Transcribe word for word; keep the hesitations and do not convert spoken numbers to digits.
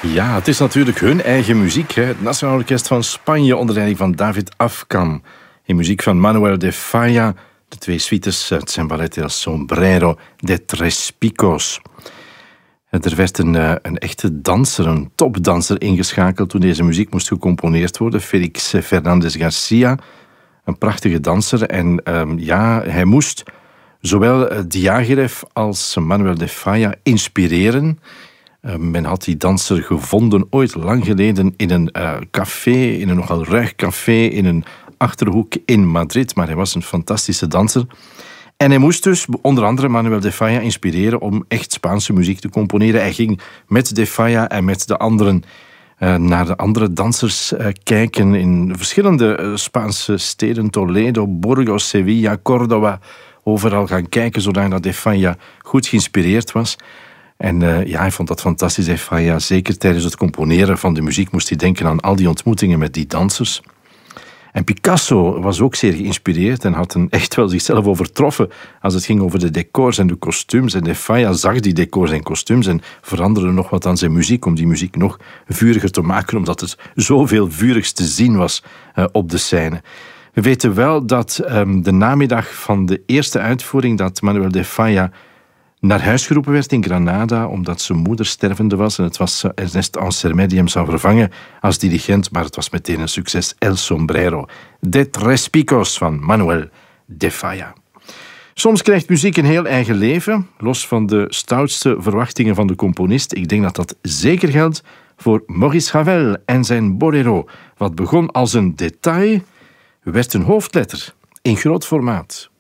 Ja, het is natuurlijk hun eigen muziek. Hè? Het Nationaal Orkest van Spanje onder leiding van David Afkam. In muziek van Manuel de Falla. De twee suites uit zijn ballet El Sombrero de Tres Picos. Er werd een, een echte danser, een topdanser ingeschakeld toen deze muziek moest gecomponeerd worden. Felix Fernandez Garcia, een prachtige danser. En um, ja, hij moest zowel Diaghilev als Manuel de Falla inspireren. Uh, men had die danser gevonden ooit lang geleden in een uh, café, in een nogal ruig café, in een achterhoek in Madrid. Maar hij was een fantastische danser. En hij moest dus onder andere Manuel de Falla inspireren om echt Spaanse muziek te componeren. Hij ging met de Falla en met de anderen uh, naar de andere dansers uh, kijken in verschillende uh, Spaanse steden. Toledo, Burgos, Sevilla, Córdoba. Overal gaan kijken zodat de Falla goed geïnspireerd was. En uh, ja, hij vond dat fantastisch, de Falla. Zeker tijdens het componeren van de muziek moest hij denken aan al die ontmoetingen met die dansers. En Picasso was ook zeer geïnspireerd en had een echt wel zichzelf overtroffen als het ging over de decors en de kostuums. En de Falla zag die decors en kostuums en veranderde nog wat aan zijn muziek om die muziek nog vuriger te maken, omdat het zoveel vurigs te zien was uh, op de scène. We weten wel dat um, de namiddag van de eerste uitvoering dat Manuel de Falla naar huis geroepen werd in Granada, omdat zijn moeder stervende was. En het was Ernest Ansermet die hem zou vervangen als dirigent, maar het was meteen een succes. El Sombrero de Tres Picos van Manuel de Falla. Soms krijgt muziek een heel eigen leven, los van de stoutste verwachtingen van de componist. Ik denk dat dat zeker geldt voor Maurice Ravel en zijn Bolero. Wat begon als een detail, werd een hoofdletter in groot formaat.